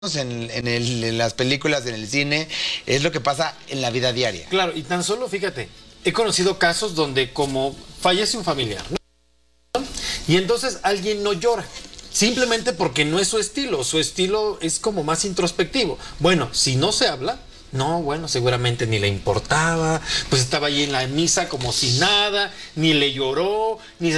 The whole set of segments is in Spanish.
en las películas, en el cine, es lo que pasa en la vida diaria. Claro, y tan solo, fíjate, he conocido casos donde como fallece un familiar, ¿no? Y entonces alguien no llora, simplemente porque no es su estilo es como más introspectivo. Bueno, si no se habla, no, bueno, seguramente ni le importaba, pues estaba ahí en la misa como si nada, ni le lloró, ni se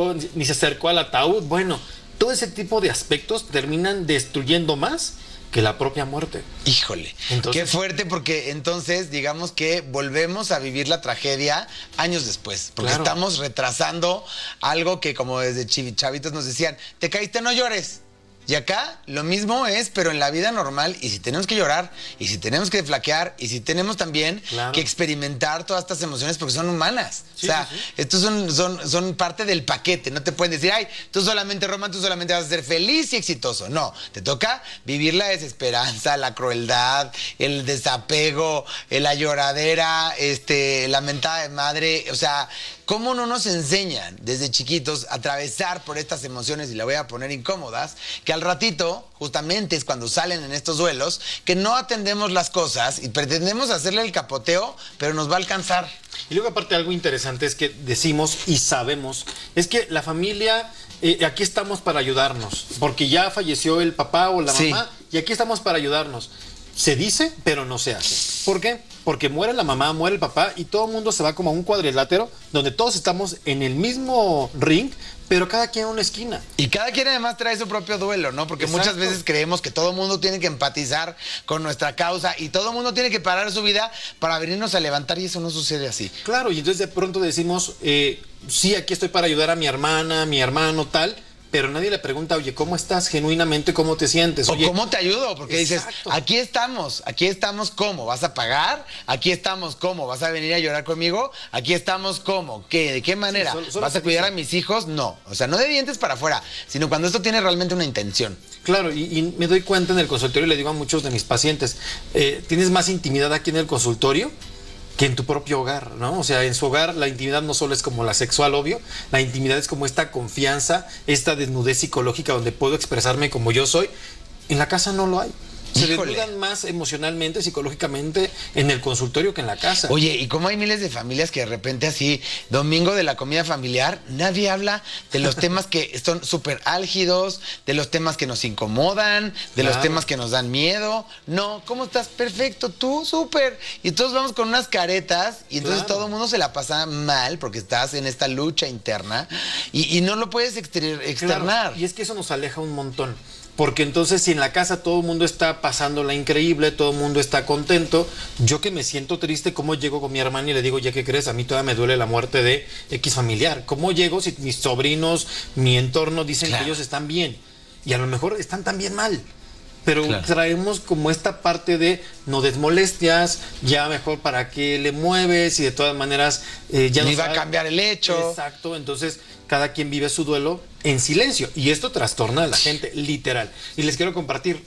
acercó al ataúd. Bueno, todo ese tipo de aspectos terminan destruyendo más que la propia muerte. Híjole, Entonces, qué fuerte, porque entonces digamos que volvemos a vivir la tragedia años después, porque claro, estamos retrasando algo que, como desde chavitos nos decían, te caíste, no llores. Y acá lo mismo es, pero en la vida normal, y si tenemos que llorar, y si tenemos que flaquear, y si tenemos también claro, que experimentar todas estas emociones porque son humanas. Sí, O sea, sí, sí. estos son parte del paquete. No te pueden decir, ay, tú solamente, Román, tú solamente vas a ser feliz y exitoso. No, te toca vivir la desesperanza, la crueldad, el desapego, la lloradera, la mentada de madre. O sea, ¿cómo no nos enseñan desde chiquitos a atravesar por estas emociones, y la voy a poner incómodas, que al ratito, justamente es cuando salen en estos duelos, que no atendemos las cosas y pretendemos hacerle el capoteo, pero nos va a alcanzar? Y luego aparte algo interesante es que decimos y sabemos, es que la familia, aquí estamos para ayudarnos, porque ya falleció el papá o la mamá, y aquí estamos para ayudarnos. Se dice, pero no se hace. ¿Por qué? Porque muere la mamá, muere el papá, y todo el mundo se va como a un cuadrilátero, donde todos estamos en el mismo ring, pero cada quien en una esquina. Y cada quien además trae su propio duelo, ¿no? Porque Exacto. muchas veces creemos que todo el mundo tiene que empatizar con nuestra causa y todo el mundo tiene que parar su vida para venirnos a levantar, y eso no sucede así. Claro, y entonces de pronto decimos, sí, aquí estoy para ayudar a mi hermana, mi hermano, tal, pero nadie le pregunta, oye, ¿cómo estás genuinamente? ¿Cómo te sientes? O Oye, cómo te ayudo, porque dices, exacto. aquí estamos, ¿cómo? ¿Vas a pagar? Aquí estamos, ¿cómo? ¿Vas a venir a llorar conmigo? Aquí estamos, ¿cómo? ¿Qué? ¿De qué manera? Sí, solo ¿Vas a cuidar a mis hijos? No, o sea, no de dientes para afuera, sino cuando esto tiene realmente una intención. Claro, y me doy cuenta en el consultorio, y le digo a muchos de mis pacientes, tienes más intimidad aquí en el consultorio que en tu propio hogar, ¿no? O sea, en su hogar la intimidad no solo es como la sexual, obvio, la intimidad es como esta confianza, esta desnudez psicológica donde puedo expresarme como yo soy. En la casa no lo hay. Se Híjole. desnudan más emocionalmente, psicológicamente en el consultorio que en la casa. Oye, ¿y cómo hay miles de familias que de repente así, domingo de la comida familiar, nadie habla de los temas que son súper álgidos, de los temas que nos incomodan, de los Claro. temas que nos dan miedo? No, ¿cómo estás? Perfecto, tú, súper. Y todos vamos con unas caretas, y entonces Claro. todo el mundo se la pasa mal porque estás en esta lucha interna y no lo puedes externar. Claro, y es que eso nos aleja un montón. Porque entonces si en la casa todo el mundo está pasándola increíble, todo el mundo está contento, yo que me siento triste, ¿cómo llego con mi hermana y le digo, ya que crees? A mí todavía me duele la muerte de X familiar. ¿Cómo llego si mis sobrinos, mi entorno dicen Claro. que ellos están bien? Y a lo mejor están también mal. Pero Claro. traemos como esta parte de no des molestias, ya mejor para qué le mueves, y de todas maneras ya no Ni va a sabe- cambiar el hecho. Exacto, entonces cada quien vive su duelo en silencio, y esto trastorna a la gente, literal. Y les quiero compartir,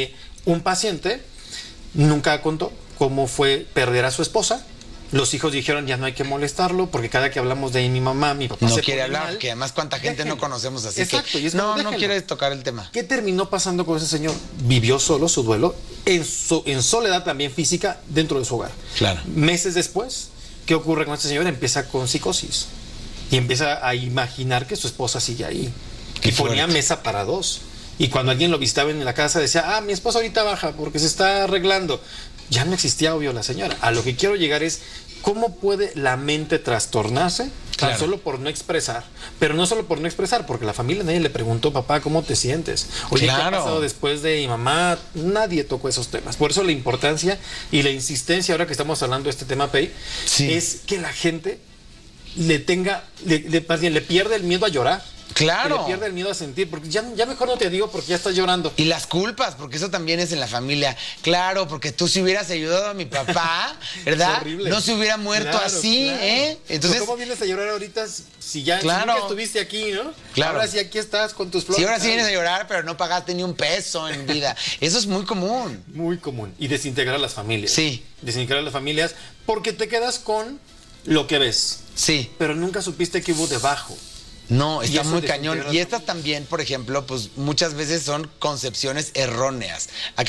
un paciente nunca contó cómo fue perder a su esposa. Los hijos dijeron, ya no hay que molestarlo, porque cada que hablamos de mi mamá, mi papá No se quiere pone hablar, mal. porque además cuánta gente Déjenlo. no conocemos así. Exacto, que y es como, no déjenlo. quieres tocar el tema. ¿Qué terminó pasando con ese señor? Vivió solo su duelo, en soledad también física, dentro de su hogar. Claro. Meses después, ¿qué ocurre con este señor? Empieza con psicosis y empieza a imaginar que su esposa sigue ahí. Qué Y ponía fuerte. mesa para dos. Y cuando alguien lo visitaba en la casa decía, mi esposa ahorita baja porque se está arreglando. Ya no existía, obvio, la señora. A lo que quiero llegar es, ¿cómo puede la mente trastornarse tan Claro. solo por no expresar? Pero no solo por no expresar, porque la familia nadie le preguntó, papá, ¿cómo te sientes? Oye, ¿qué ha Claro. pasado después de mi mamá? Nadie tocó esos temas. Por eso la importancia y la insistencia, ahora que estamos hablando de este tema, Pei, Sí. es que la gente más bien, le pierde el miedo a llorar. Claro. Que le pierde el miedo a sentir, porque ya mejor no te digo porque ya estás llorando. Y las culpas, porque eso también es en la familia. Claro, porque tú si hubieras ayudado a mi papá, ¿verdad? Es horrible. No se hubiera muerto Claro, así, claro. ¿eh? Entonces, ¿Cómo vienes a llorar ahorita si ya Claro. si nunca estuviste aquí, ¿no? Claro. Ahora sí aquí estás con tus flores. si ahora sí vienes a llorar, pero no pagaste ni un peso en vida. Eso es muy común. Muy común. Y desintegrar las familias. Sí. Desintegrar las familias porque te quedas con lo que ves, Sí. pero nunca supiste que hubo debajo. No, está eso muy cañón. desintegra Y la estas familia. también, por ejemplo, pues muchas veces son concepciones erróneas.